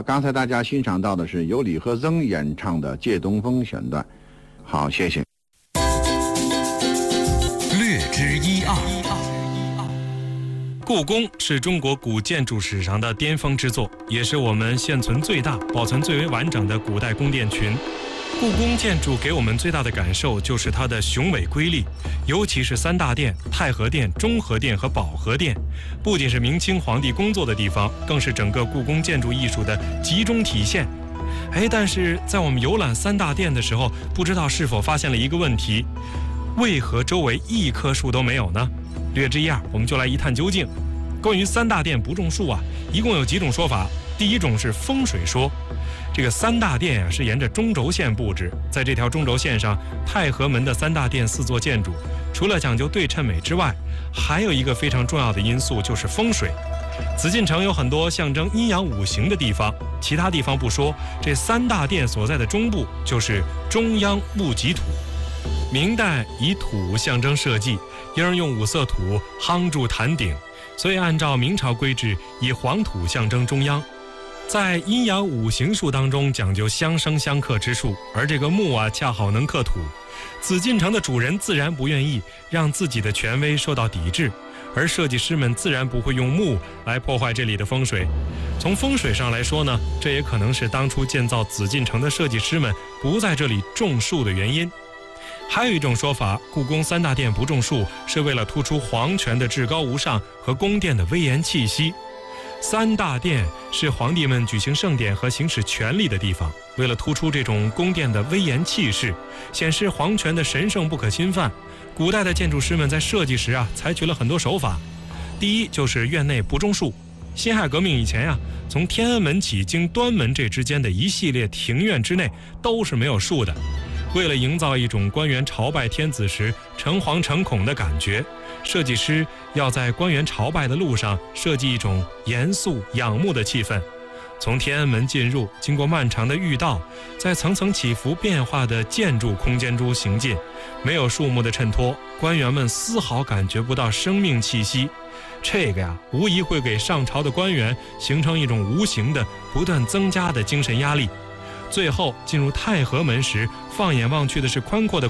刚才大家欣赏到的是由李和增演唱的《借东风》选段。好，谢谢。 略知一二。 故宫是中国古建筑史上的巅峰之作，也是我们现存最大、保存最为完整的古代宫殿群。故宫建筑给我们最大的感受就是它的雄伟瑰丽，尤其是三大殿太和殿、中和殿和保和殿，不仅是明清皇帝工作的地方，更是整个故宫建筑艺术的集中体现。但是在我们游览三大殿的时候，不知道是否发现了一个问题：为何周围一棵树都没有呢？略知一二，我们就来一探究竟。关于三大殿不种树一共有几种说法。第一种是风水说，这个三大殿是沿着中轴线布置，在这条中轴线上，太和门的三大殿4座建筑，除了讲究对称美之外，还有一个非常重要的因素就是风水。紫禁城有很多象征阴阳五行的地方，其他地方不说，这三大殿所在的中部就是中央戊己土。明代以土象征社稷，因而用五色土夯筑坛顶，所以按照明朝规制，以黄土象征中央。在阴阳五行术当中讲究相生相克之术，而这个木恰好能克土。紫禁城的主人自然不愿意让自己的权威受到抵制，而设计师们自然不会用木来破坏这里的风水。从风水上来说呢，这也可能是当初建造紫禁城的设计师们不在这里种树的原因。还有一种说法，故宫三大殿不种树是为了突出皇权的至高无上和宫殿的威严气息。三大殿是皇帝们举行盛典和行使权力的地方，为了突出这种宫殿的威严气势，显示皇权的神圣不可侵犯，古代的建筑师们在设计时采取了很多手法。第一就是院内不种树。辛亥革命以前从天安门起经端门这之间的一系列庭院之内都是没有树的。为了营造一种官员朝拜天子时诚惶诚恐的感觉，设计师要在官员朝拜的路上设计一种严肃仰慕的气氛。从天安门进入，经过漫长的御道，在层层起伏变化的建筑空间中行进，没有树木的衬托，官员们丝毫感觉不到生命气息。这个无疑会给上朝的官员形成一种无形的不断增加的精神压力。最后进入太和门时，放眼望去的是宽阔的